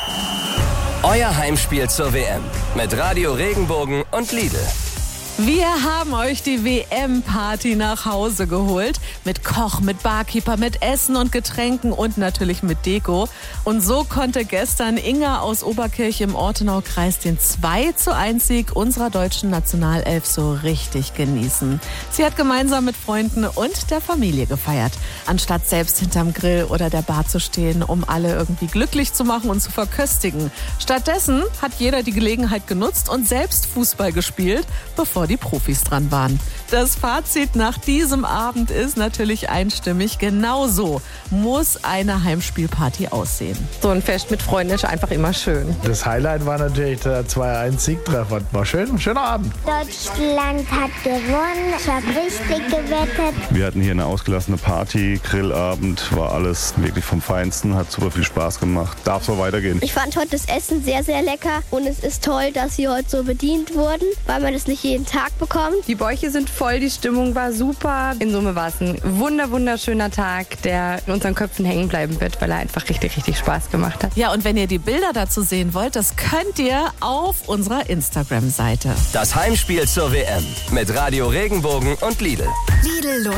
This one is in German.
Euer Heimspiel zur WM mit Radio Regenbogen und Lidl. Wir haben euch die WM-Party nach Hause geholt. Mit Koch, mit Barkeeper, mit Essen und Getränken und natürlich mit Deko. Und so konnte gestern Inga aus Oberkirch im Ortenaukreis den 2:1-Sieg unserer deutschen Nationalelf so richtig genießen. Sie hat gemeinsam mit Freunden und der Familie gefeiert. Anstatt selbst hinterm Grill oder der Bar zu stehen, um alle irgendwie glücklich zu machen und zu verköstigen. Stattdessen hat jeder die Gelegenheit genutzt und selbst Fußball gespielt, bevor die Profis dran waren. Das Fazit nach diesem Abend ist natürlich einstimmig. Genauso muss eine Heimspielparty aussehen. So ein Fest mit Freunden ist einfach immer schön. Das Highlight war natürlich der 2:1-Siegtreffer. War schön, ein schöner Abend. Deutschland hat gewonnen. Ich habe richtig gewettet. Wir hatten hier eine ausgelassene Party, Grillabend, war alles wirklich vom Feinsten, hat super viel Spaß gemacht. Darf so weitergehen. Ich fand heute das Essen sehr, sehr lecker und es ist toll, dass sie heute so bedient wurden, weil man das nicht jeden Tag bekommt. Die Bäuche sind voll, die Stimmung war super. In Summe war es ein wunderschöner Tag, der in unseren Köpfen hängen bleiben wird, weil er einfach richtig Spaß gemacht hat. Ja, und wenn ihr die Bilder dazu sehen wollt, das könnt ihr auf unserer Instagram-Seite. Das Heimspiel zur WM mit Radio Regenbogen und Lidl. Lidl